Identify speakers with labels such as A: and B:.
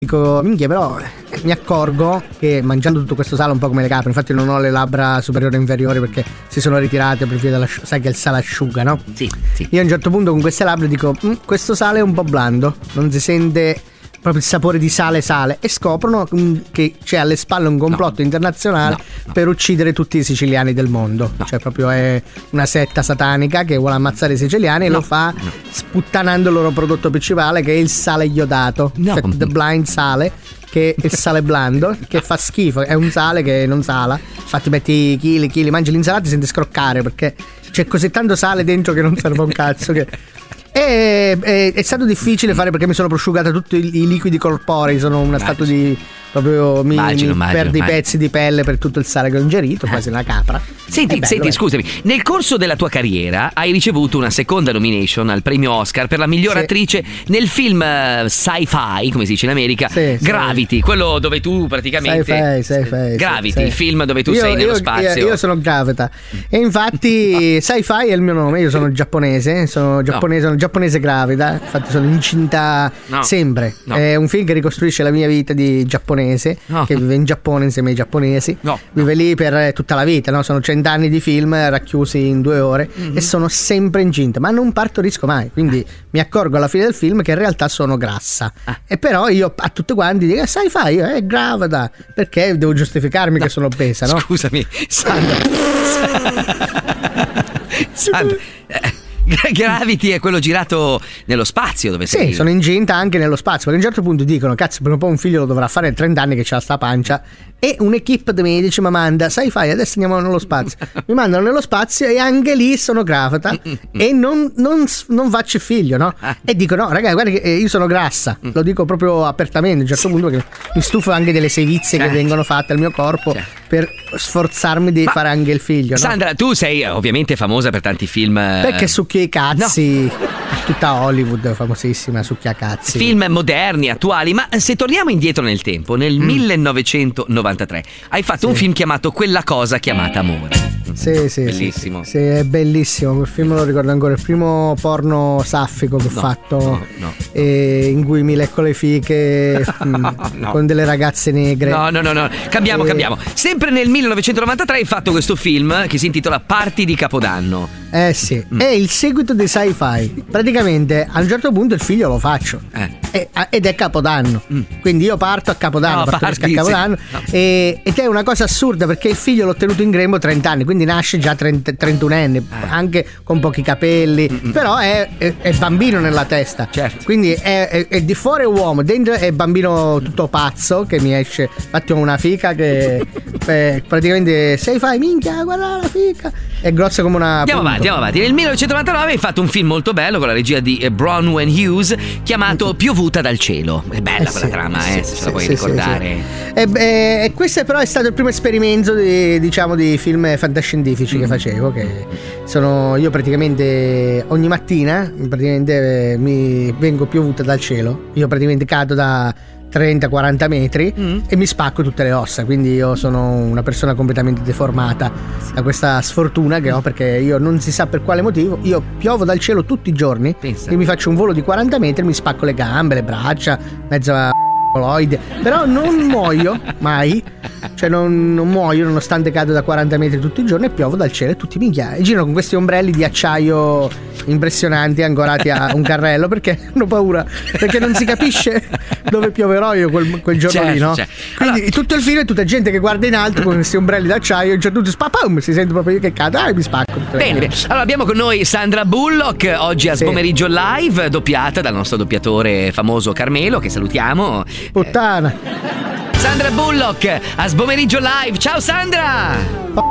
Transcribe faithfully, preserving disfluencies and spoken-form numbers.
A: Dico, minchia, però mi accorgo che mangiando tutto questo sale un po' come le capre, infatti non ho le labbra superiori e inferiori perché si sono ritirate per via della, sai che il sale asciuga, no?
B: Sì, sì.
A: Io a un certo punto con queste labbra dico, questo sale è un po' blando, non si sente proprio il sapore di sale sale, e scoprono che c'è alle spalle un complotto no. internazionale no, no. per uccidere tutti i siciliani del mondo, no. cioè proprio è una setta satanica che vuole ammazzare i siciliani no. e lo fa no. sputtanando il loro prodotto principale, che è il sale iodato, no. cioè the blind sale, che è il sale blando, che fa schifo, è un sale che non sala, infatti metti chili chili, mangi l'insalata e ti senti scroccare perché c'è così tanto sale dentro che non serve un cazzo che... E, è, è stato difficile fare perché mi sono prosciugata tutti i, i liquidi corporei, sono uno stato di proprio mi,
B: immagino,
A: mi
B: immagino,
A: perdi i
B: immagino.
A: pezzi di pelle per tutto il sale che ho ingerito, quasi una capra.
B: Senti,
A: bello,
B: senti
A: bello.
B: scusami, nel corso della tua carriera hai ricevuto una seconda nomination al premio Oscar per la miglior
A: sì.
B: attrice nel film uh, sci-fi, come si dice in America,
A: sì,
B: Gravity, sì. quello dove tu praticamente
A: sci-fi, sci-fi,
B: Gravity,
A: sì,
B: il film dove tu
A: io,
B: sei nello
A: io,
B: spazio.
A: Io, io sono Gravita e infatti sci-fi è il mio nome, io sono giapponese, sono giapponese, no. sono giapponese Gravida, infatti sono incinta no. sempre. No. È un film che ricostruisce la mia vita di giapponese, no. che vive in Giappone insieme ai giapponesi,
B: no.
A: vive lì per tutta la vita, no? Sono cent'anni di film racchiusi in due ore mm-hmm. e sono sempre incinta, ma non partorisco mai, quindi ah. mi accorgo alla fine del film che in realtà sono grassa ah. e però io a tutti quanti dico sai fai, è Gravida, perché devo giustificarmi no. che sono obesa, no?
B: Scusami Sandra Sandra eh. Gravity è quello girato nello spazio dove sei.
A: Sì, sono incinta anche nello spazio, perché a un certo punto dicono cazzo, prima o poi un figlio lo dovrà fare, trenta anni che c'ha sta pancia, e un'equipe di medici mi manda sai fai, adesso andiamo nello spazio mi mandano nello spazio e anche lì sono Gravita e non, non, non faccio figlio, no? E dico no ragazzi, guarda che io sono grassa, lo dico proprio apertamente a un certo punto, perché mi stufo anche delle sevizie che vengono fatte al mio corpo per sforzarmi di Ma, fare anche il figlio, no?
B: Sandra, tu sei ovviamente famosa per tanti film
A: perché succhia i cazzi no. Tutta Hollywood famosissima succhia cazzi,
B: film moderni, attuali. Ma se torniamo indietro nel tempo, nel mm. millenovecentonovantatré hai fatto sì. un film chiamato Quella cosa chiamata amore.
A: Sì, sì,
B: bellissimo.
A: Sì, sì, è bellissimo. Quel film lo ricordo ancora. Il primo porno saffico che ho
B: no,
A: fatto,
B: no, no.
A: E in cui mi lecco le fiche no, no. con delle ragazze negre.
B: No, no, no, no. Cambiamo, e... cambiamo. Sempre nel millenovecentonovantatré hai fatto questo film che si intitola Party di Capodanno.
A: Eh sì, mm. è il seguito di Sci-Fi. Praticamente a un certo punto il figlio lo faccio. Eh. E, ed è Capodanno. Mm. Quindi io parto a Capodanno,
B: no,
A: parto
B: parti,
A: a Capodanno
B: sì. no.
A: e, ed è una cosa assurda perché il figlio l'ho tenuto in grembo trenta anni, quindi nasce già trentunenne, eh. anche con pochi capelli, Mm-mm. però è, è, è bambino nella testa,
B: certo.
A: quindi è, è, è di fuori è uomo, dentro è bambino tutto pazzo che mi esce. Infatti ho una fica che eh, praticamente sei fai minchia guarda la fica, è grossa come una
B: andiamo
A: punto.
B: avanti, andiamo avanti. Nel millenovecentonovantanove hai fatto un film molto bello con la regia di Bronwyn Hughes chiamato Piovuta dal cielo. È bella
A: eh
B: quella
A: sì,
B: trama,
A: sì,
B: eh, se
A: sì,
B: ce la puoi
A: sì,
B: ricordare.
A: Sì, sì. E, e, e questo però è stato il primo esperimento di, diciamo di film fantascientifici mm. che facevo, che sono io praticamente ogni mattina praticamente mi vengo piovuta dal cielo, io praticamente cado da trenta quaranta metri mm. e mi spacco tutte le ossa, quindi io sono una persona completamente deformata da questa sfortuna che ho, perché io non si sa per quale motivo io piovo dal cielo tutti i giorni e mi faccio un volo di quaranta metri, mi spacco le gambe, le braccia, mezzo a però non muoio mai, cioè non, non muoio nonostante cado da quaranta metri tutti i giorni e piovo dal cielo e tutti minchia e giro con questi ombrelli di acciaio impressionanti ancorati a un carrello perché hanno paura, perché non si capisce dove pioverò io quel, quel giorno
B: certo,
A: lì, no?
B: Certo.
A: Quindi
B: allora,
A: tutto il film è tutta gente che guarda in alto con questi ombrelli d'acciaio e già tutti spapam, si sente proprio io che cado e ah, mi spacco.
B: Bene, bene, allora abbiamo con noi Sandra Bullock oggi a
A: sì.
B: Sbomeriggio Live, doppiata dal nostro doppiatore famoso Carmelo, che salutiamo.
A: Puttana.
B: Sandra Bullock a Sbomeriggio Live. Ciao Sandra!